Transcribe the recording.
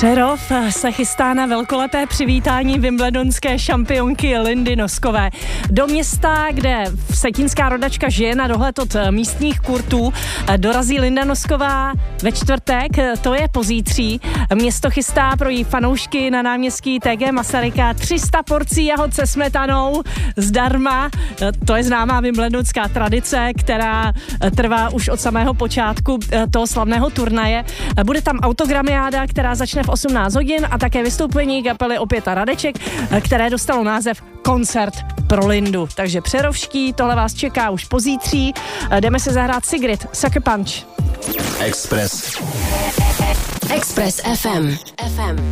Přerov se chystá na velkolepé přivítání wimbledonské šampionky Lindy Noskové. Do města, kde vsetínská rodačka žije na dohled od místních kurtů, dorazí Linda Nosková ve čtvrtek, to je pozítří. Město chystá pro jí fanoušky na náměstí TG Masaryka 300 porcí jahod se smetanou zdarma. To je známá wimbledonská tradice, která trvá už od samého počátku toho slavného turnaje. Bude tam autogramiáda, která začne v 18 hodin a také vystoupení kapely Opět a Radeček, které dostalo název Koncert pro Lindu. Takže přerovští, tohle vás čeká už pozítří. Jdeme se zahrát Sigrid, Sucker Punch. Express FM.